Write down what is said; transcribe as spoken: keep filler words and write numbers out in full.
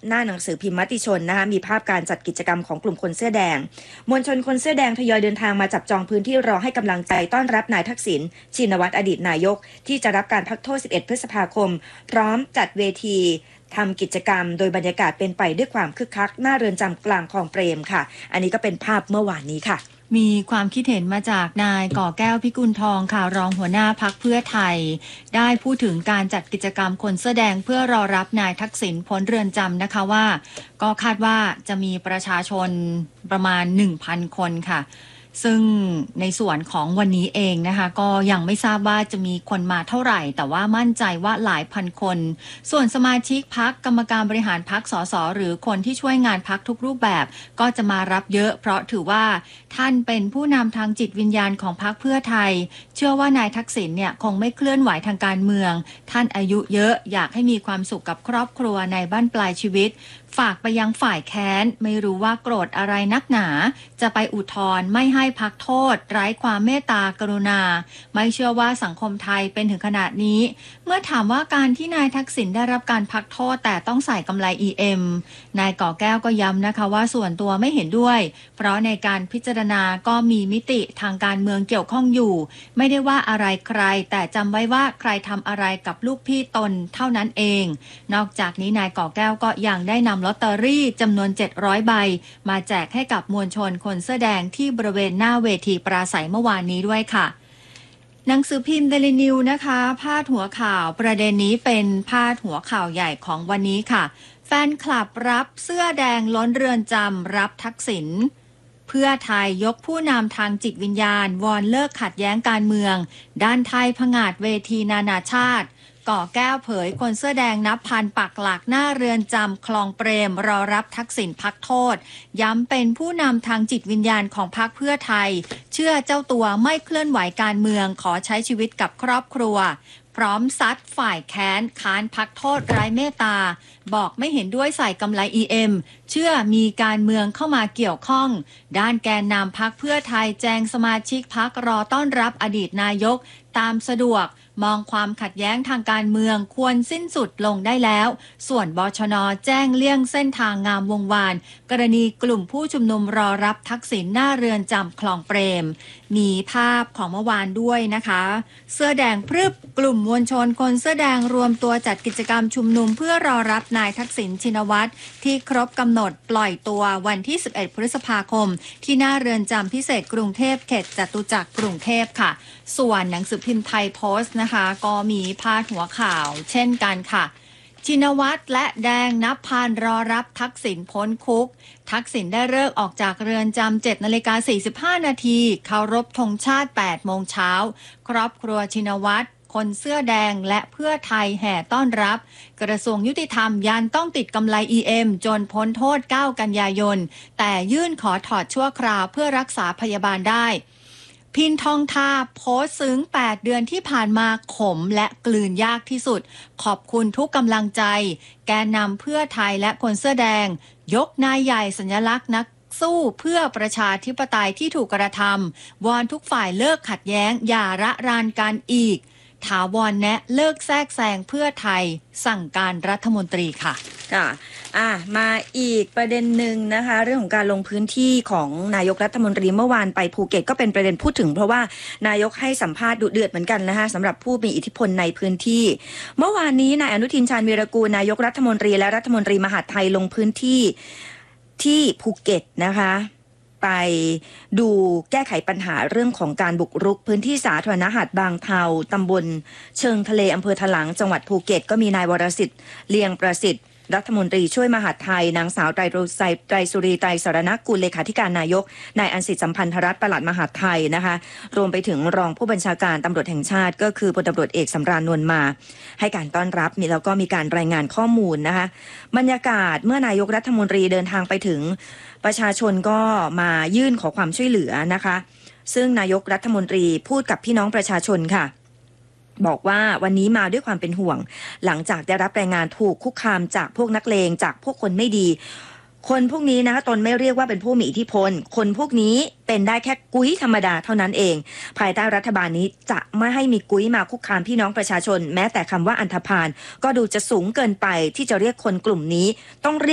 หน้าหนังสือพิมพ์มติชนนะคะมีภาพการจัดกิจกรรมของกลุ่มคนเสื้อแดงมวลชนคนเสื้อแดงทยอยเดินทางมาจับจองพื้นที่รอให้กำลังใจต้อนรับนายทักษิณชินวัตรอดีตนายกที่จะรับการพักโทษสิบเอ็ดพฤษภาคมพร้อมจัดเวทีทำกิจกรรมโดยบรรยากาศเป็นไปด้วยความคึกคักหน้าเรือนจำกลางคลองเปรมค่ะอันนี้ก็เป็นภาพเมื่อวานนี้ค่ะมีความคิดเห็นมาจากนายก่อแก้วพิกุลทองค่ะรองหัวหน้าพรรคเพื่อไทยได้พูดถึงการจัดกิจกรรมคนเสื้อแดงเพื่อรอรับนายทักษิณพ้นเรือนจำนะคะว่าก็คาดว่าจะมีประชาชนประมาณ หนึ่งพัน คนค่ะซึ่งในส่วนของวันนี้เองนะคะก็ยังไม่ทราบว่าจะมีคนมาเท่าไหร่แต่ว่ามั่นใจว่าหลายพันคนส่วนสมาชิกพรรคกรรมการบริหารพรรคสสหรือคนที่ช่วยงานพรรคทุกรูปแบบก็จะมารับเยอะเพราะถือว่าท่านเป็นผู้นำทางจิตวิญญาณของพรรคเพื่อไทยเชื่อว่านายทักษิณเนี่ยคงไม่เคลื่อนไหวทางการเมืองท่านอายุเยอะอยากให้มีความสุขกับครอบครัวในบ้านปลายชีวิตฝากไปยังฝ่ายแค้นไม่รู้ว่าโกรธอะไรนักหนาจะไปอุทธรณ์ไม่ให้พักโทษไร้ความเมตตากรุณาไม่เชื่อว่าสังคมไทยเป็นถึงขนาดนี้เมื่อถามว่าการที่นายทักษิณได้รับการพักโทษแต่ต้องใส่กำไร อี เอ็ม นายก่อแก้วก็ย้ำนะคะว่าส่วนตัวไม่เห็นด้วยเพราะในการพิจารณาก็มีมิติทางการเมืองเกี่ยวข้องอยู่ไม่ได้ว่าอะไรใครแต่จำไว้ว่าใครทำอะไรกับลูกพี่ตนเท่านั้นเองนอกจากนี้นายก่อแก้วก็ยังได้นำลอตเตอรี่จำนวนเจ็ดร้อยใบมาแจกให้กับมวลชนคนเสื้อแดงที่บริเวณหน้าเวทีปราศัยเมื่อวานนี้ด้วยค่ะหนังสือพิมพ์เดลินิวนะคะพาดหัวข่าวประเด็นนี้เป็นพาดหัวข่าวใหญ่ของวันนี้ค่ะแฟนคลับรับเสื้อแดงล้นเรือนจำรับทักษิณเพื่อไทยยกผู้นำทางจิตวิญญาณวอนเลิกขัดแย้งการเมืองด้านไทยผงาดเวทีนานาชาติก่อแก้วเผยคนเสื้อแดงนับพันปักหลักหน้าเรือนจำคลองเปรมรอรับทักษิณพักโทษย้ำเป็นผู้นำทางจิตวิญญาณของพรรคเพื่อไทยเชื่อเจ้าตัวไม่เคลื่อนไหวการเมืองขอใช้ชีวิตกับครอบครัวพร้อมซัดฝ่ายแค้นค้านพักโทษไร้เมตตาบอกไม่เห็นด้วยใส่กำไร อี เอ็ม เชื่อมีการเมืองเข้ามาเกี่ยวข้องด้านแกนนำพรรคเพื่อไทยแจงสมาชิกพรรครอต้อนรับอดีตนายกตามสะดวกมองความขัดแย้งทางการเมืองควรสิ้นสุดลงได้แล้วส่วนบชน.แจ้งเลี่ยงเส้นทางงามวงวานกรณีกลุ่มผู้ชุมนุมรอรับทักษิณหน้าเรือนจำคลองเปรมมีภาพของเมื่อวานด้วยนะคะเสื้อแดงพรึบกลุ่มมวลชนคนเสื้อแดงรวมตัวจัดกิจกรรมชุมนุมเพื่อรอรับนายทักษิณชินวัตรที่ครบกำหนดปล่อยตัววันที่สิบเอ็ดพฤษภาคมที่หน้าเรือนจำพิเศษกรุงเทพเขตจตุจักรกรุงเทพค่ะส่วนหนังสือพิมพ์ไทยโพสต์นะคะก็มีพาดหัวข่าวเช่นกันค่ะชินวัตรและแดงนับพันรอรับทักษิณพ้นคุกทักษิณได้เลิกออกจากเรือนจำ เจ็ดนาฬิกาสี่สิบห้านาทีเคารพธงชาติ แปดโมงเช้าครอบครัวชินวัตรคนเสื้อแดงและเพื่อไทยแห่ต้อนรับกระทรวงยุติธรรมยันต้องติดกำไร อี เอ็ม จนพ้นโทษเก้ากันยายนแต่ยื่นขอถอดชั่วคราวเพื่อรักษาพยาบาลได้พินทองทาโพสต์ซึ้งแปดเดือนที่ผ่านมาขมและกลืนยากที่สุดขอบคุณทุกกำลังใจแกนนำเพื่อไทยและคนเสื้อแดงยกนายใหญ่สัญลักษณ์นักสู้เพื่อประชาธิปไตยที่ถูกกระทำวอนทุกฝ่ายเลิกขัดแย้งอย่าระรานกันอีกถาวรแนะเลิกแทรกแซงเพื่อไทยสั่งการรัฐมนตรีค่ะค่ะอ่ะมาอีกประเด็นหนึ่งนะคะเรื่องของการลงพื้นที่ของนายกรัฐมนตรีเมื่อวานไปภูเก็ตก็เป็นประเด็นพูดถึงเพราะว่านายกให้สัมภาษณ์ดุเดือดเหมือนกันนะคะสำหรับผู้มีอิทธิพลในพื้นที่เมื่อวานนี้นายอนุทินชาญวีรกูลนายกรัฐมนตรีและรัฐมนตรีมหาดไทยลงพื้นที่ที่ภูเก็ตนะคะไปดูแก้ไขปัญหาเรื่องของการบุกรุกพื้นที่สาธารณะหาดบางเทาตำบลเชิงทะเลอำเภอถลางจังหวัดภูเก็ตก็มีนายวรสิทธิ์เลียงประสิทธิ์รัฐมนตรีช่วยมหาดไทยนางสาวไตรรุไซไตรสุรีไตรสรณกุลเลขาธิการนายกนายอันสิทธิสัมพันธรัตน์ปลัดมหาดไทยนะคะรวมไปถึงรองผู้บัญชาการตำรวจแห่งชาติก็คือพลตำรวจเอกสำราญนวลมาให้การต้อนรับมีแล้วก็มีการรายงานข้อมูลนะคะบรรยากาศเมื่อนายกรัฐมนตรีเดินทางไปถึงประชาชนก็มายื่นขอความช่วยเหลือนะคะซึ่งนายกรัฐมนตรีพูดกับพี่น้องประชาชนค่ะบอกว่าวันนี้มาด้วยความเป็นห่วงหลังจากได้รับรายงานถูกคุกคามจากพวกนักเลงจากพวกคนไม่ดีคนพวกนี้นะคะตนไม่เรียกว่าเป็นผู้มีอิทธิพลคนพวกนี้เป็นได้แค่กุ้ยธรรมดาเท่านั้นเองภายใต้รัฐบาลนี้จะไม่ให้มีกุ้ยมาคุกคามพี่น้องประชาชนแม้แต่คำว่าอันธพาลก็ดูจะสูงเกินไปที่จะเรียกคนกลุ่มนี้ต้อง